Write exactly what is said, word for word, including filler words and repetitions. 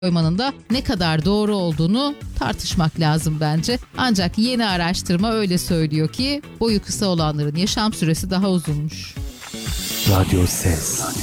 koymanın da ne kadar doğru olduğunu tartışmak lazım bence. Ancak yeni araştırma öyle söylüyor ki boyu kısa olanların yaşam süresi daha uzunmuş. Radyo Ses.